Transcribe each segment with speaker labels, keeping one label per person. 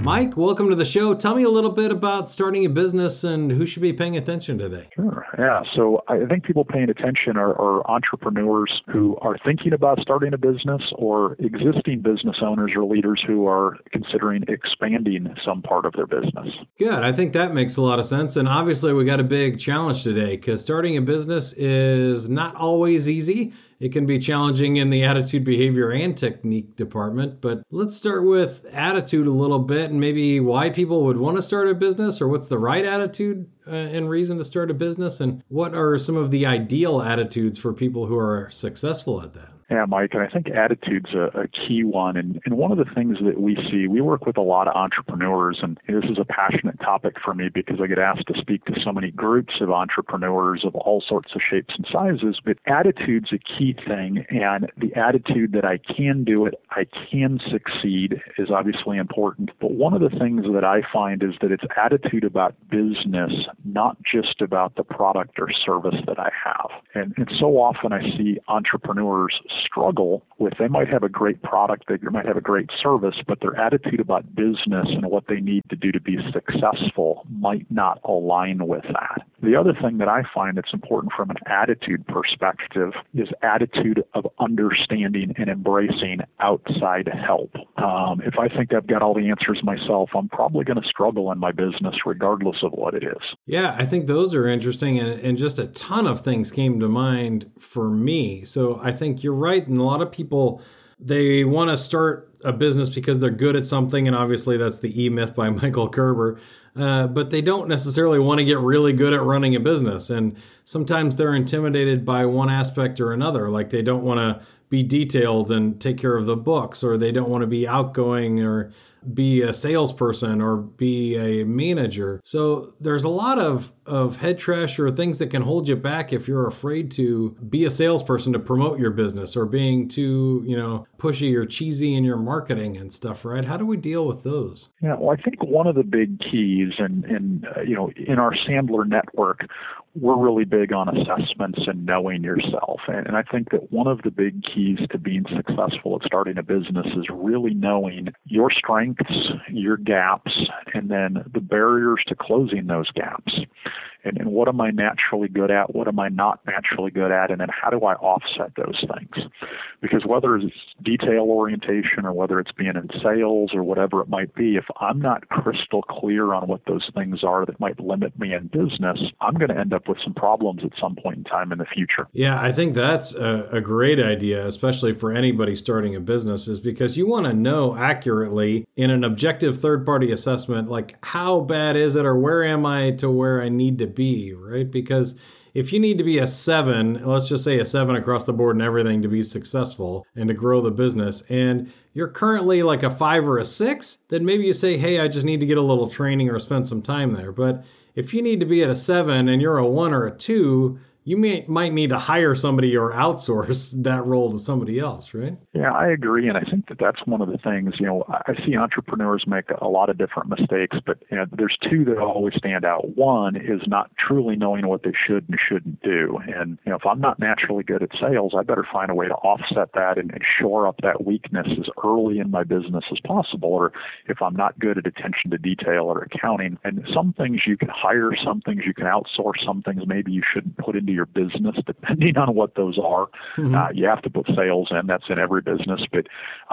Speaker 1: Mike, welcome to the show. Tell me a little bit about starting a business and who should be paying attention today.
Speaker 2: Sure. Yeah. So I think people paying attention are entrepreneurs who are thinking about starting a business or existing business owners or leaders who are considering expanding some part of their business.
Speaker 1: Good. I think that makes a lot of sense. And obviously, we got a big challenge today because starting a business is not always easy. It can be challenging in the attitude, behavior, and technique department. But let's start with attitude a little bit and maybe why people would want to start a business, or what's the right attitude and reason to start a business, and what are some of the ideal attitudes for people who are successful at that?
Speaker 2: Yeah, Mike, and I think attitude's a key one. And one of the things that we see, we work with a lot of entrepreneurs, and this is a passionate topic for me because I get asked to speak to so many groups of entrepreneurs of all sorts of shapes and sizes. But attitude's a key thing, and the attitude that I can do it, I can succeed is obviously important. But one of the things that I find is that it's attitude about business, not just about the product or service that I have. And so often I see entrepreneurs struggle with, they might have a great product, they might have a great service, but their attitude about business and what they need to do to be successful might not align with that. The other thing that I find that's important from an attitude perspective is attitude of understanding and embracing outside help. If I think I've got all the answers myself, I'm probably going to struggle in my business regardless of what it is.
Speaker 1: Yeah, I think those are interesting, and just a ton of things came to mind for me. So I think you're right, and a lot of people, they want to start a business because they're good at something, and obviously that's the E-Myth by Michael Kerber. But they don't necessarily want to get really good at running a business. And sometimes they're intimidated by one aspect or another. Like they don't want to be detailed and take care of the books, or they don't want to be outgoing or be a salesperson or be a manager. So there's a lot of head trash or things that can hold you back if you're afraid to be a salesperson to promote your business, or being too, pushy or cheesy in your marketing and stuff, right? How do we deal with those?
Speaker 2: Yeah, well, I think one of the big keys in our Sandler network, we're really big on assessments and knowing yourself. And I think that one of the big keys to being successful at starting a business is really knowing your strengths, your gaps, and then the barriers to closing those gaps. And what am I naturally good at? What am I not naturally good at? And then how do I offset those things? Because whether it's detail orientation or whether it's being in sales or whatever it might be, if I'm not crystal clear on what those things are that might limit me in business, I'm going to end up with some problems at some point in time in the future.
Speaker 1: Yeah, I think that's a great idea, especially for anybody starting a business, is because you want to know accurately in an objective third-party assessment, like how bad is it, or where am I to where I need to be, right? Because if you need to be a 7, let's just say a 7 across the board and everything to be successful and to grow the business, and you're currently like a 5 or a 6, then maybe you say, hey, I just need to get a little training or spend some time there. But if you need to be at a 7 and you're a 1 or a 2, you might need to hire somebody or outsource that role to somebody else, right?
Speaker 2: Yeah, I agree. And I think that that's one of the things, I see entrepreneurs make a lot of different mistakes, but there's two that always stand out. One is not truly knowing what they should and shouldn't do. And, if I'm not naturally good at sales, I better find a way to offset that and shore up that weakness as early in my business as possible. Or if I'm not good at attention to detail or accounting, and some things you can hire, some things you can outsource, some things maybe you shouldn't put into your business, depending on what those are. Mm-hmm. You have to put sales in. That's in every business. But,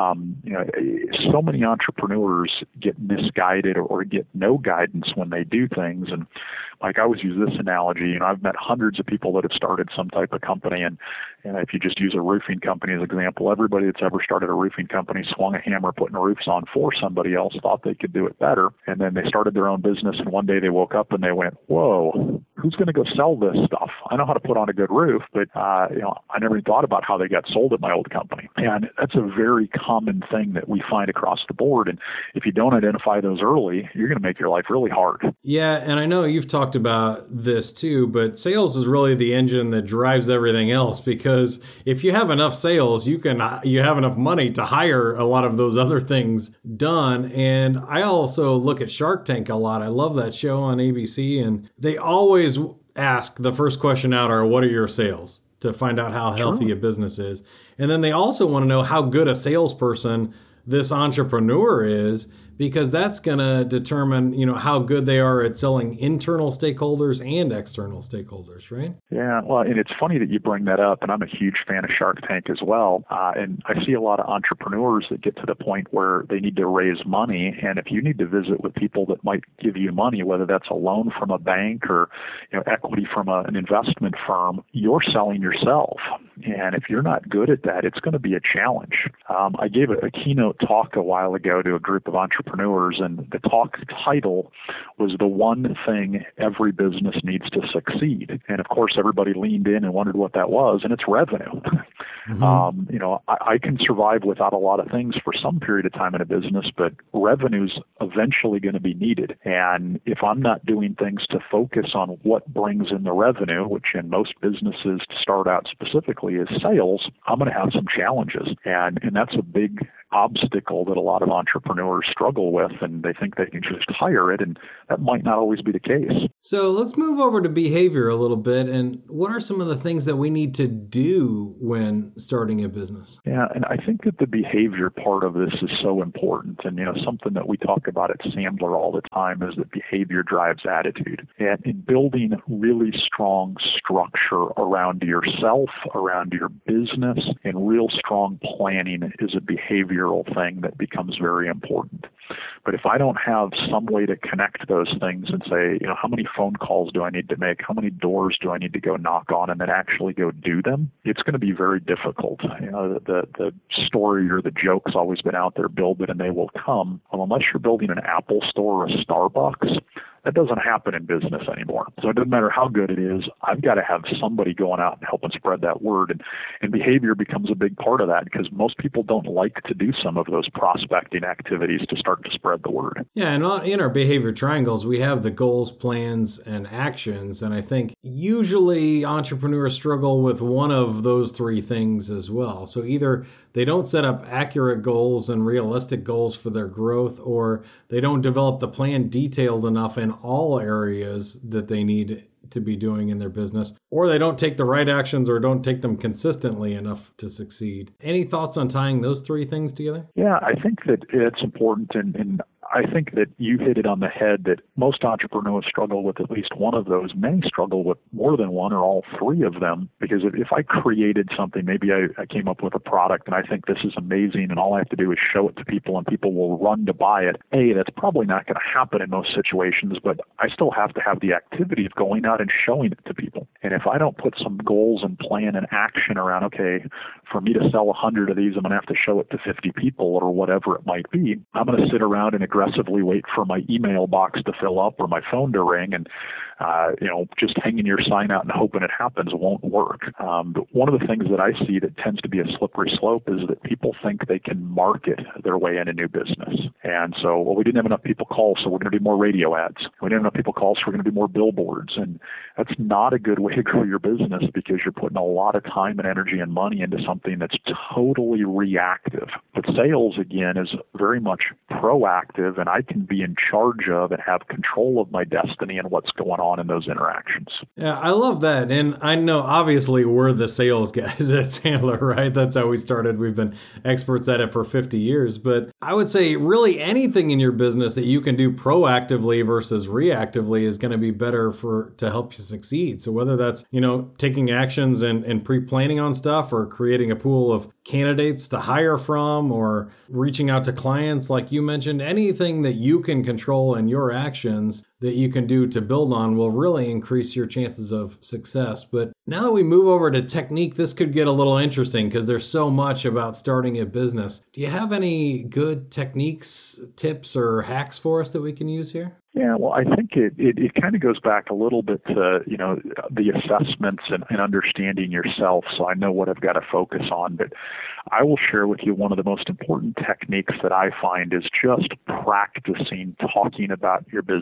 Speaker 2: so many entrepreneurs get misguided or get no guidance when they do things. And like I always use this analogy, I've met hundreds of people that have started some type of company. And if you just use a roofing company as an example, everybody that's ever started a roofing company swung a hammer putting roofs on for somebody else, thought they could do it better. And then they started their own business. And one day they woke up and they went, whoa, who's going to go sell this stuff? I know how to put on a good roof, but I never even thought about how they got sold at my old company. And that's a very common thing that we find across the board. And if you don't identify those early, you're going to make your life really hard.
Speaker 1: Yeah, and I know you've talked about this too, but sales is really the engine that drives everything else, because if you have enough sales, you have enough money to hire a lot of those other things done. And I also look at Shark Tank a lot. I love that show on ABC, and they always ask the first question out are, what are your sales? To find out how healthy a business is. And then they also want to know how good a salesperson this entrepreneur is, because that's going to determine, how good they are at selling internal stakeholders and external stakeholders, right?
Speaker 2: Yeah, well, and it's funny that you bring that up, and I'm a huge fan of Shark Tank as well. And I see a lot of entrepreneurs that get to the point where they need to raise money, and if you need to visit with people that might give you money, whether that's a loan from a bank or equity from an investment firm, you're selling yourself. And if you're not good at that, it's going to be a challenge. I gave a keynote talk a while ago to a group of entrepreneurs, and the talk title was "The One Thing Every Business Needs to Succeed." And of course, everybody leaned in and wondered what that was, and it's revenue. Mm-hmm. I can survive without a lot of things for some period of time in a business, but revenue's eventually going to be needed. And if I'm not doing things to focus on what brings in the revenue, which in most businesses to start out specifically is sales, I'm going to have some challenges. And that's a big obstacle that a lot of entrepreneurs struggle with, and they think they can just hire it, and that might not always be the case.
Speaker 1: So let's move over to behavior a little bit. And what are some of the things that we need to do when starting a business?
Speaker 2: Yeah, and I think that the behavior part of this is so important. And, something that we talk about at Sandler all the time is that behavior drives attitude. And in building really strong structure around yourself, around your business, and real strong planning is a behavioral thing that becomes very important. But if I don't have some way to connect those things and say, how many phone calls do I need to make? How many doors do I need to go knock on and then actually go do them? It's going to be very difficult. The story or the joke's always been out there, build it and they will come. Well, unless you're building an Apple store or a Starbucks, that doesn't happen in business anymore. So it doesn't matter how good it is. I've got to have somebody going out and helping spread that word. And behavior becomes a big part of that because most people don't like to do some of those prospecting activities to start to spread the word.
Speaker 1: Yeah, and in our behavior triangles, we have the goals, plans, and actions. And I think usually entrepreneurs struggle with one of those three things as well. So either they don't set up accurate goals and realistic goals for their growth, or they don't develop the plan detailed enough in all areas that they need to be doing in their business, or they don't take the right actions or don't take them consistently enough to succeed. Any thoughts on tying those three things together?
Speaker 2: Yeah, I think that it's important, and I think that you hit it on the head that most entrepreneurs struggle with at least one of those. Many struggle with more than one or all three of them, because if I created something, maybe I came up with a product and I think this is amazing and all I have to do is show it to people and people will run to buy it. That's probably not going to happen in most situations, but I still have to have the activity of going out and showing it to people. And if I don't put some goals and plan and action around, okay, for me to sell 100 of these, I'm going to have to show it to 50 people or whatever it might be. I'm going to sit around and aggressively wait for my email box to fill up or my phone to ring, and just hanging your sign out and hoping it happens won't work. But one of the things that I see that tends to be a slippery slope is that people think they can market their way into new business. And so, we didn't have enough people call, so we're going to do more radio ads. We didn't have enough people call, so we're going to do more billboards. And that's not a good way to grow your business, because you're putting a lot of time and energy and money into something that's totally reactive. But sales, again, is very much proactive, and I can be in charge of and have control of my destiny and what's going on in those interactions.
Speaker 1: Yeah, I love that. And I know obviously we're the sales guys at Sandler, right? That's how we started. We've been experts at it for 50 years. But I would say really anything in your business that you can do proactively versus reactively is going to be better to help you succeed. So whether that's, taking actions and pre-planning on stuff, or creating a pool of candidates to hire from, or reaching out to clients like you mentioned, anything that you can control in your actions that you can do to build on will really increase your chances of success. But now that we move over to technique, this could get a little interesting because there's so much about starting a business. Do you have any good techniques, tips, or hacks for us that we can use here?
Speaker 2: Yeah, well, I think it kind of goes back a little bit to, the assessments and understanding yourself. So I know what I've got to focus on, but I will share with you one of the most important techniques that I find is just practicing talking about your business and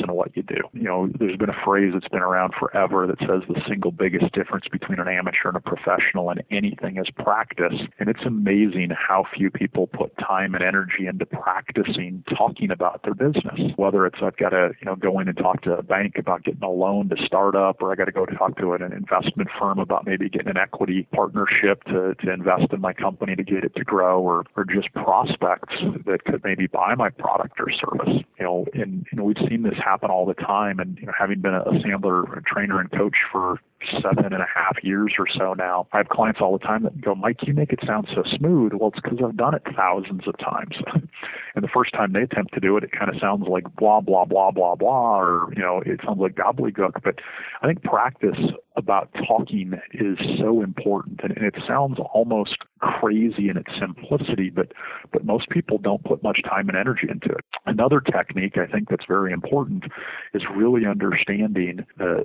Speaker 2: in what you do. There's been a phrase that's been around forever that says the single biggest difference between an amateur and a professional in anything is practice. And it's amazing how few people put time and energy into practicing talking about their business. Whether it's I've got to, go in and talk to a bank about getting a loan to start up, or I got to go talk to an investment firm about maybe getting an equity partnership to invest in my company to get it to grow, or just prospects that could maybe buy my product or service. And we've seen this happen all the time. And having been a Sandler trainer and coach for 7.5 years or so now, I have clients all the time that go, Mike, you make it sound so smooth. Well, it's because I've done it thousands of times. And the first time they attempt to do it, it kind of sounds like blah, blah, blah, blah, blah, or, it sounds like gobbledygook. But I think practice about talking is so important. And it sounds almost crazy in its simplicity, but most people don't put much time and energy into it. Another technique I think that's very important is really understanding,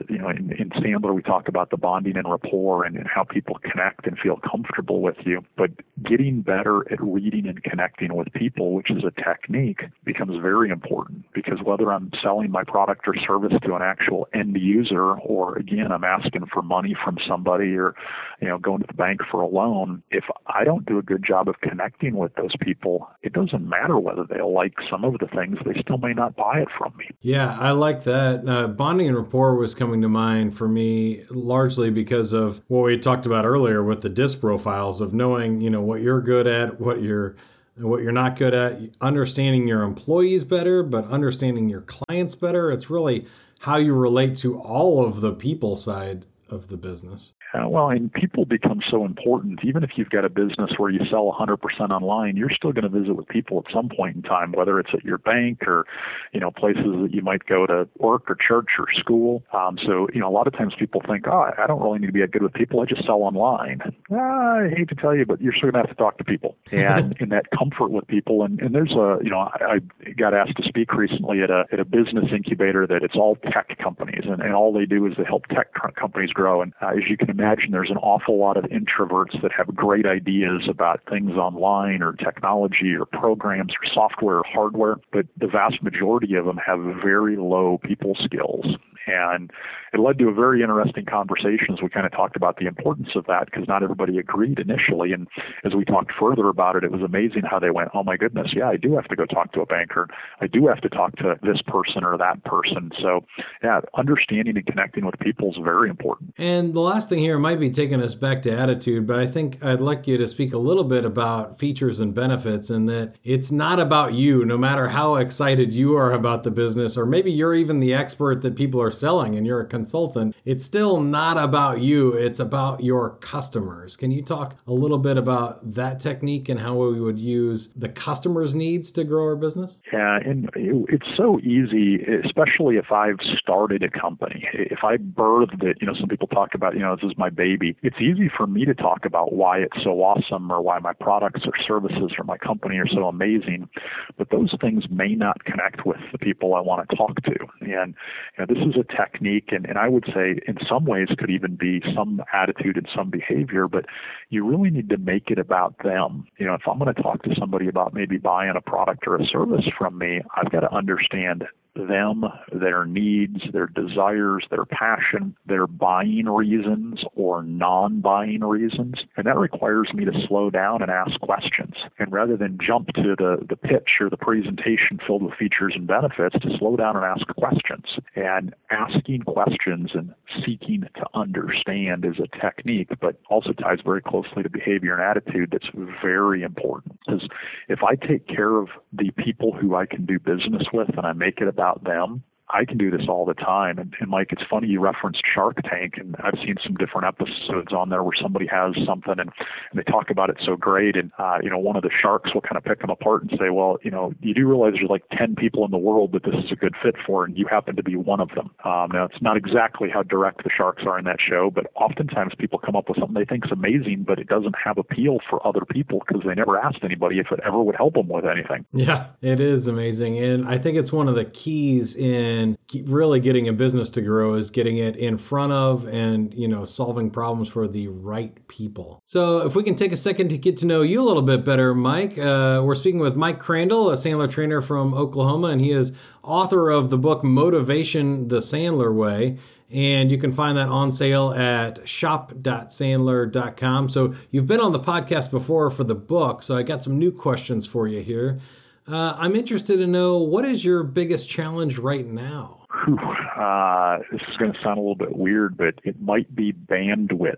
Speaker 2: in Sandler, we talk about the bonding and rapport and how people connect and feel comfortable with you. But getting better at reading and connecting with people, which is a technique, becomes very important, because whether I'm selling my product or service to an actual end user, or again, I'm asking for money from somebody, or, going to the bank for a loan, if I don't do a good job of connecting with those people, it doesn't matter whether they'll like some of the things, they still may not buy it from me.
Speaker 1: Yeah, I like that. Bonding and rapport was coming to mind for me largely because of what we talked about earlier with the DISC profiles of knowing, what you're good at, what you're not good at, understanding your employees better, but understanding your clients better. It's really how you relate to all of the people side of the business.
Speaker 2: Well, and people become so important. Even if you've got a business where you sell 100% online, you're still going to visit with people at some point in time, whether it's at your bank or, places that you might go to work or church or school. So, a lot of times people think, I don't really need to be that good with people. I just sell online. I hate to tell you, but you're still going to have to talk to people and in that comfort with people. And there's I got asked to speak recently at a business incubator that it's all tech companies, and all they do is they help tech companies grow. And as you can imagine, there's an awful lot of introverts that have great ideas about things online or technology or programs or software or hardware, but the vast majority of them have very low people skills. And it led to a very interesting conversation as we kind of talked about the importance of that, because not everybody agreed initially. And as we talked further about it, it was amazing how they went, oh my goodness, yeah, I do have to go talk to a banker. I do have to talk to this person or that person. So yeah, understanding and connecting with people is very important.
Speaker 1: And the last thing here might be taking us back to attitude, but I think I'd like you to speak a little bit about features and benefits, and that it's not about you, no matter how excited you are about the business, or maybe you're even the expert that people are selling and you're a consultant. It's still not about you. It's about your customers. Can you talk a little bit about that technique and how we would use the customer's needs to grow our business?
Speaker 2: Yeah, and it's so easy, especially if I've started a company. If I birthed it, some people talk about, this is my baby. It's easy for me to talk about why it's so awesome, or why my products or services or my company are so amazing. But those things may not connect with the people I want to talk to. And this is a technique, and I would say in some ways could even be some attitude and some behavior, but you really need to make it about them. If I'm going to talk to somebody about maybe buying a product or a service from me, I've got to understand them, their needs, their desires, their passion, their buying reasons or non-buying reasons. And that requires me to slow down and ask questions. And rather than jump to the pitch or the presentation filled with features and benefits, to slow down and ask questions. And asking questions and seeking to understand is a technique, but also ties very closely to behavior and attitude that's very important. Because if I take care of the people who I can do business with and I make it about them, I can do this all the time. And Mike, it's funny you referenced Shark Tank, and I've seen some different episodes on there where somebody has something and they talk about it so great. And, one of the sharks will kind of pick them apart and say, well, you do realize there's like 10 people in the world that this is a good fit for, and you happen to be one of them. Now, it's not exactly how direct the sharks are in that show, but oftentimes people come up with something they think is amazing, but it doesn't have appeal for other people because they never asked anybody if it ever would help them with anything.
Speaker 1: Yeah, it is amazing. And I think it's one of the keys in in really getting a business to grow is getting it in front of and, solving problems for the right people. So if we can take a second to get to know you a little bit better, Mike, we're speaking with Mike Crandall, a Sandler trainer from Oklahoma, and he is author of the book Motivation the Sandler Way. And you can find that on sale at shop.sandler.com. So you've been on the podcast before for the book, so I got some new questions for you here. I'm interested to know, what is your biggest challenge right now?
Speaker 2: This is going to sound a little bit weird, but it might be bandwidth.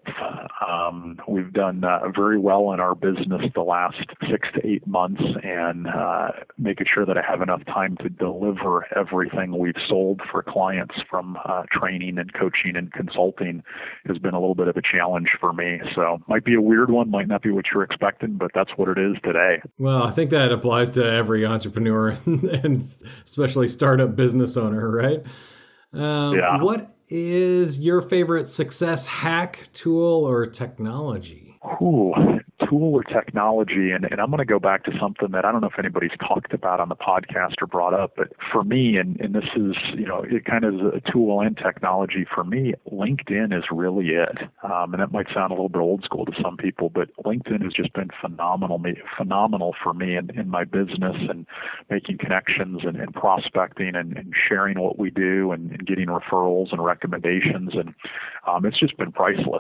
Speaker 2: We've done very well in our business the last 6 to 8 months, and making sure that I have enough time to deliver everything we've sold for clients from training and coaching and consulting has been a little bit of a challenge for me. So might be a weird one, might not be what you're expecting, but that's what it is today.
Speaker 1: Well, I think that applies to every entrepreneur and especially startup business owner, right?
Speaker 2: Yeah.
Speaker 1: What is your favorite success hack, tool, or technology?
Speaker 2: Tool or technology, and I'm going to go back to something that I don't know if anybody's talked about on the podcast or brought up, but for me, and this is, it kind of is a tool and technology for me, LinkedIn is really it. And that might sound a little bit old school to some people, but LinkedIn has just been phenomenal for me in my business and making connections and prospecting and sharing what we do and getting referrals and recommendations. And it's just been priceless.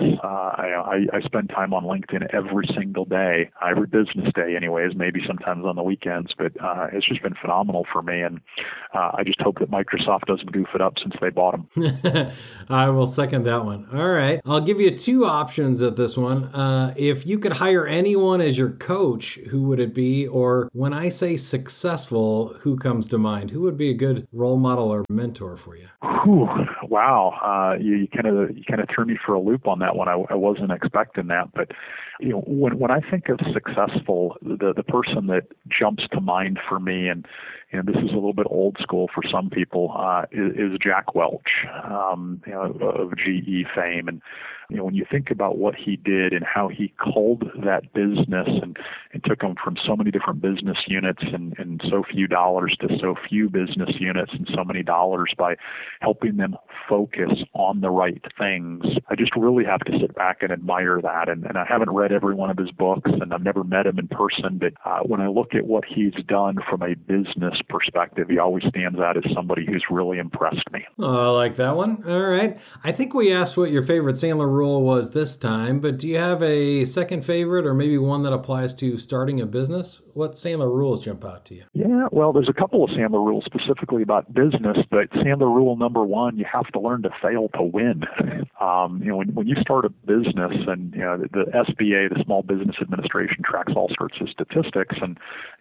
Speaker 2: I spend time on LinkedIn every single day, every business day anyways, maybe sometimes on the weekends, but it's just been phenomenal for me. And I just hope that Microsoft doesn't goof it up since they bought them.
Speaker 1: I will second that one. All right. I'll give you two options at this one. If you could hire anyone as your coach, who would it be? Or when I say successful, who comes to mind? Who would be a good role model or mentor for you?
Speaker 2: Wow. You kind of threw me for a loop on that one. I wasn't expecting that, but when I think of successful, the person that jumps to mind for me, and this is a little bit old school for some people, is Jack Welch, of GE fame. And when you think about what he did and how he culled that business and took them from so many different business units and so few dollars to so few business units and so many dollars by helping them focus on the right things, I just really have to sit back and admire that. And I haven't read every one of his books, and I've never met him in person, but when I look at what he's done from a business perspective, he always stands out as somebody who's really impressed me.
Speaker 1: Oh, I like that one. All right. I think we asked what your favorite Sandler rule was this time, but do you have a second favorite, or maybe one that applies to starting a business? What Sandler rules jump out to you?
Speaker 2: Yeah, well, there's a couple of Sandler rules specifically about business, but Sandler rule number one, you have to learn to fail to win. When you start a business, and the SBA, the Small Business Administration, tracks all sorts of statistics, and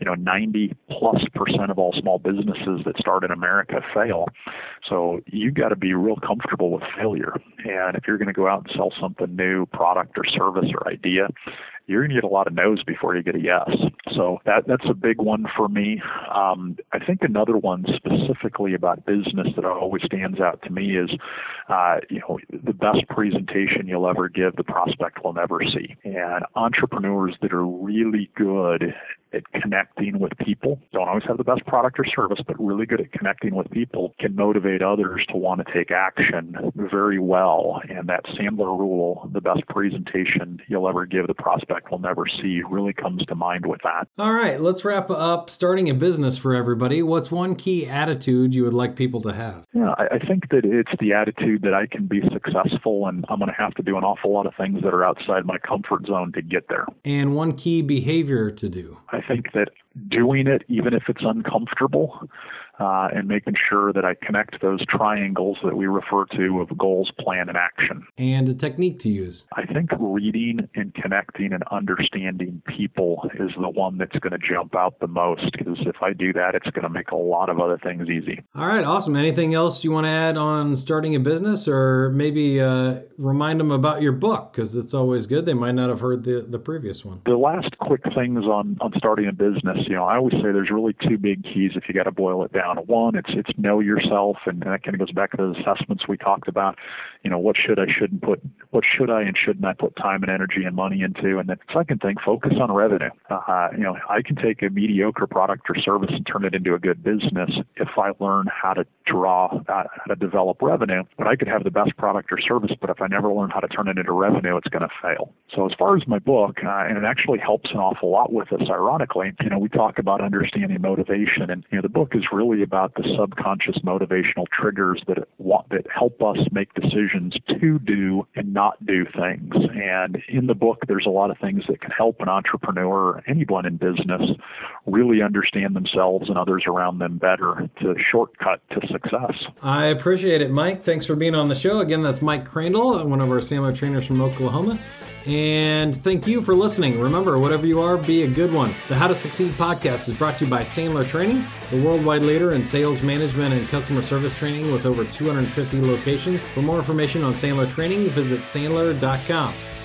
Speaker 2: 90+% of all small businesses that start in America fail. So you got to be real comfortable with failure. And if you're going to go out and sell something new, product or service or idea, you're going to get a lot of no's before you get a yes. So that's a big one for me. I think another one specifically about business that always stands out to me is, the best presentation you'll ever give, the prospect will never see. And entrepreneurs that are really good at connecting with people, don't always have the best product or service, but really good at connecting with people, can motivate others to want to take action very well. And that Sandler rule, the best presentation you'll ever give, the prospect will never see, really comes to mind with that.
Speaker 1: All right, let's wrap up starting a business for everybody. What's one key attitude you would like people to have?
Speaker 2: Yeah, I think that it's the attitude that I can be successful, and I'm going to have to do an awful lot of things that are outside my comfort zone to get there.
Speaker 1: And one key behavior to do?
Speaker 2: I think that doing it, even if it's uncomfortable, and making sure that I connect those triangles that we refer to of goals, plan, and action.
Speaker 1: And a technique to use?
Speaker 2: I think reading and connecting and understanding people is the one that's going to jump out the most, because if I do that, it's going to make a lot of other things easy.
Speaker 1: All right, awesome. Anything else you want to add on starting a business, or maybe remind them about your book, because it's always good. They might not have heard the previous one.
Speaker 2: The last quick things on starting a business, I always say there's really two big keys if you got to boil it down down. One, it's know yourself, and that kind of goes back to those assessments we talked about. What should I and shouldn't I put time and energy and money into? And then the second thing, focus on revenue. I can take a mediocre product or service and turn it into a good business if I learn how to develop revenue. But I could have the best product or service, but if I never learn how to turn it into revenue, it's going to fail. So as far as my book, and it actually helps an awful lot with this, ironically, we talk about understanding motivation, and the book is really about the subconscious motivational triggers that help us make decisions to do and not do things. And in the book, there's a lot of things that can help an entrepreneur or anyone in business really understand themselves and others around them better to shortcut to success.
Speaker 1: I appreciate it, Mike. Thanks for being on the show. Again, that's Mike Crandall, one of our Sandler trainers from Oklahoma. And thank you for listening. Remember, whatever you are, be a good one. The How to Succeed podcast is brought to you by Sandler Training, the worldwide leader in sales management and customer service training with over 250 locations. For more information on Sandler Training, visit sandler.com.